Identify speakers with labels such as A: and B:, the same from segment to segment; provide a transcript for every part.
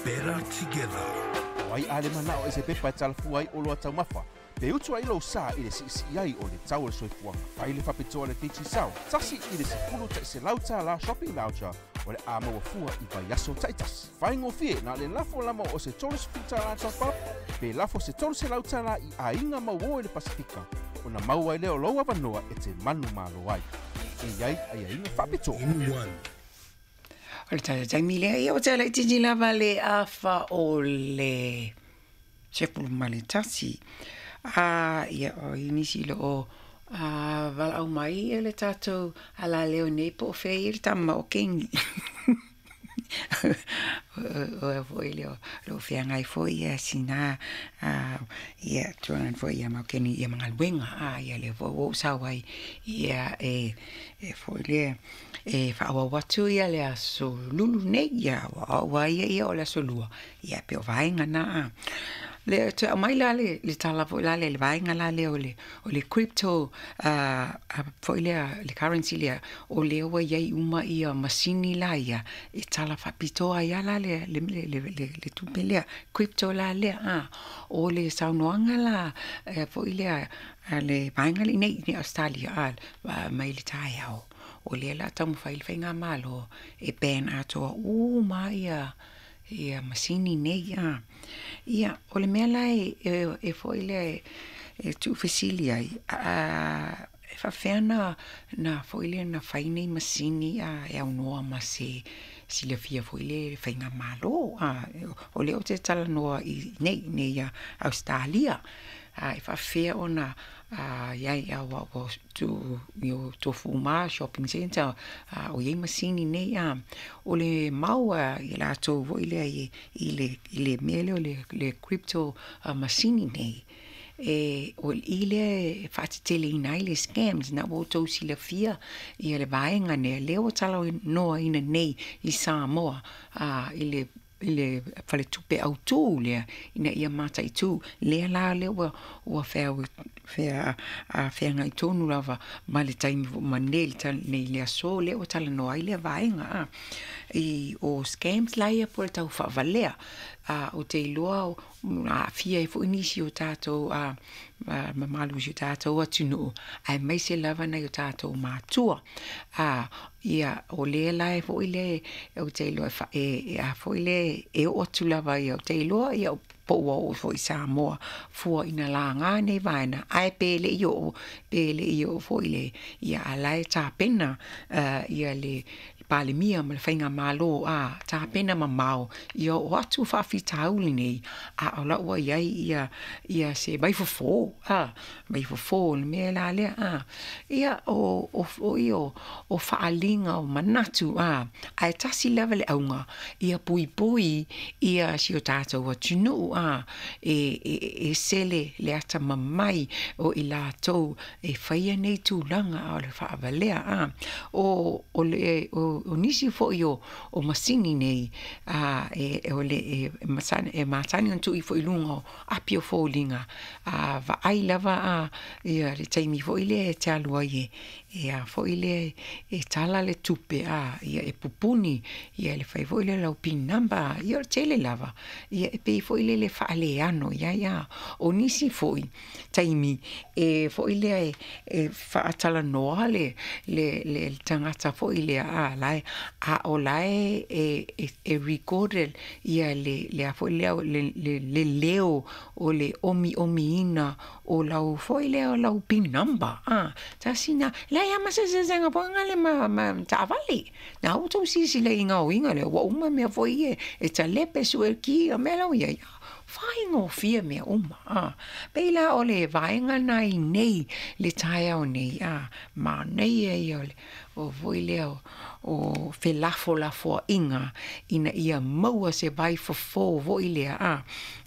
A: better together.
B: Ai ale mana o se pepa talfu ai o loa tau mafa. Pe utu ai lo sa i le si ai o le tau le soifuanga. Ai le whapitoa le tichi sau. Tasi i le sifulu ta se lauta la shopping voucher o le ama wa fua i vai aso taitas. Whai ngofie na le lafo lama o se tolos pita la tapa. Pe lafo se tolos se lauta la i a inga mau o le Pasifika. O na mau ai leo loa vanoa e te manu malo ai. E iai ai a inga whapitoa.
A: In one.
C: O le tata taimile ia o tala i titi lava le afa o le sepulu male tasi. Ia o inisi lo o vala au mai e le tatou ala leo nei po fei le tama o kengi. O foi lo fiangai foi ia sina ia tuan foi ia mau keni ia mangal wenga ia le vo sawai ia foi le fa watu ia le aso lulu nei ia wa ia o le aso lua ia pe vai ngana le te mai la le tala foi la le vai ngala le o le crypto foi le currency le o le wa ia uma ia masini la ia e tala fa pito ia la le tupele crypto la le o le saunoanga la foi le vai ngali nei ni Australia mai le tai au o le la tamu fail fenga malo e ben ato mai ia masini nei ia o le mea lai e foi le tu fesilia fa fena na foi le na faine masini e au noa ma se le fia foi le fenga malo o le o te tala noa i nei Australia e fa fea ona iai au tu to fuma shopping center o ye masini nei o le maua i la to vo i le mele o le crypto masini nei o ile fatitele ina ile scams na wo to sila fia i le vaenga ne le o tala no ina nei i Samoa ile fale tupe au tu le ina ia mata i tu le la le o fea ngai tonu lava ma le taimi manel tal nei le so le o tala no ai le vaenga i o scams la ia por tau fa valea o te iloa fia e fu inisi o tato mamalu o tato atunu ai mai se lava na o tato matua ia o le la e fu ile o te iloa fu ile e o tu lava ia o te iloa ia po o foi Samoa fu ina langa nei vaina ai pele io fu ile ia ala ta pena ia le pale mia ma fainga malo ta pena mamao ia o atu fa fitauli nei o la wa ia se vai fo le me la le ia o fa alinga o manatu ai tasi level aunga ia pui ia si o tata wa tunu e sele le ata mamai o ila to e faia nei tu langa o le fa valea o nisi fo io o masini nei o le matani on tu i fo ilungo apio fo linga va ai lava ia le taimi fo ile te alua ye fo ile e tala le tupe ia e pupuni ia le fai fo ile la pin number ia tele lava ia e pe fo ile le fa ale ano ia o nisi fo taimi e fo ile e fa tala no le tangata fo ile lai o lai e recorded ia le fo le leo o le omi ina o lau fo ile o lau pin number ta sina la ya ma se zanga po ngale ma ta vali na o to si le inga le wa uma me fo ie e ta lepe su ki a me lau ia faingo fia me uma pela o le vainga nai nei le taia o nei ma nei o voile o felafo la fo inga ina ia maua se vai fo voile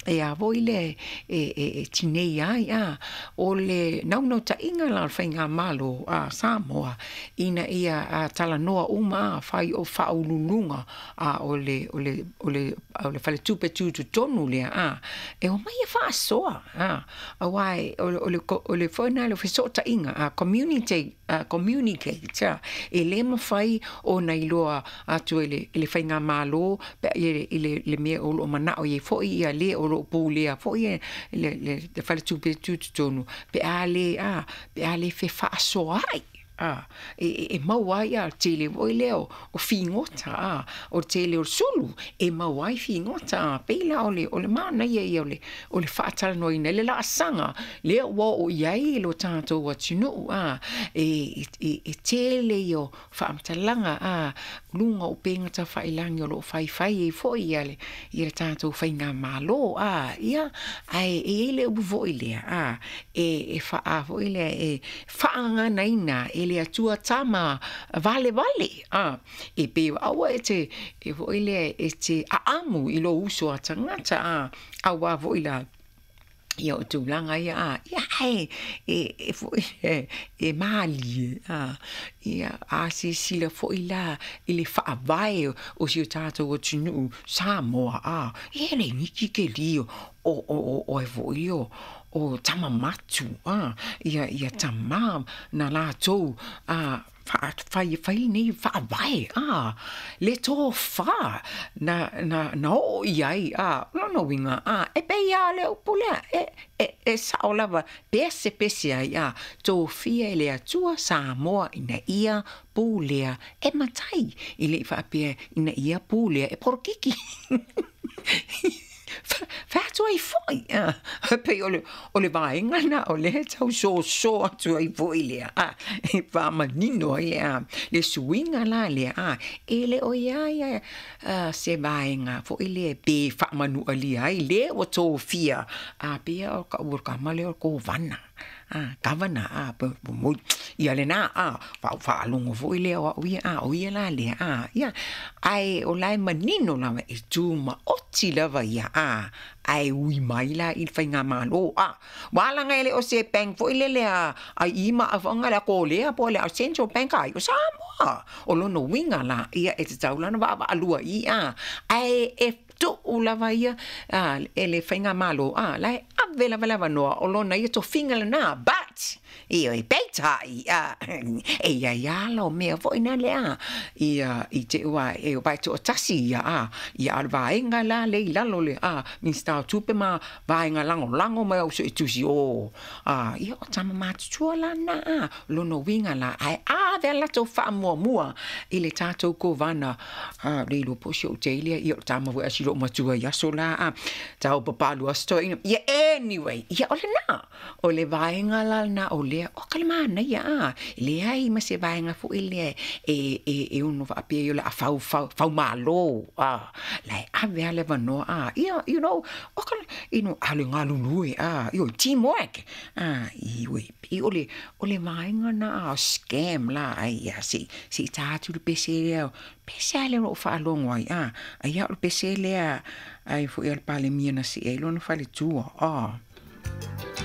C: e a voile tinei ai o le nau ta inga la whainga malo a Samoa ina ia a tala noa uma whai o whaululunga o le whale tupe tu tonu lea e o mai e whaasoa a wai o le whaina le whiso ta inga communicate e le mawhai o nei loa atu le whainga malo pe le mea o manao ye foi ia le o lo pole foi le fale tupe tu tonu pe ale fe fa so ai e mawai a tele voi leo o fingota o tele o sulu e mawai fingota pe la ole mana ye ole fatal no ina le la sanga le wo o yai lo tanto what you know e tele yo fa amtalanga lunga o penga ta failangi o lo fai e foi ale ia tanto fainga malo ia ai ele o voi le e fa voi le e fa nga naina le atua tama vale e pe awa e voile e te aamu i lo uso a tangata awa voila ia o tūlanga ia e mali ia si sila foila ili whaavai o si o tātou o tunu Samoa ele niki ke lio o e voio o tama matu ia tama na la tou fai ni vai le to fa na o iai no winga e pe ia le pula e saolava pese ia to fia le atua Samoa ina ia pulea e matai ile fa pe ina ia pulea e porkiki Fatu ai foi pe ole vainga na ole tau so atu ai foi le e pa manino le swinga la le ele o ia se vainga foi le pe fa manu ali ai le o to fia pe o ka male o ko vana gavana mo ia le na fa longo foi le o ia la le ia ai o lai manino la e tu ma oti lava ia ai ui mai la il fainga malo wala ngai le o se peng foi le ai ima avanga la ko le po le central bank ai o Samoa o lo no winga la ia e taula na va alua ia ai e tu lava ia ele fainga malo la vela no o lo na ia to finga na but ia e beta e ia lo me foi na le ia i te wa e o bai to tasi ia va inga la le lo le min sta tupe ma va inga lango ma o se tusi ia o tama matu la na lo no winga la ai vela to fa mua ile tato ko vana le lo posho telia ia tama wa si lo matua ia sola tau papalu asto ia anyway ia ole vainga la na ole o kalmana ia le ai ma se vainga fu ile e uno va pe yo la fa malo la ave ale vano ia you know o kal ale ngalu io teamwork i ole vainga na scam la ia si tatu de pesele o fa longo ia o pesele ai fu el pale mia na si elo no fale tu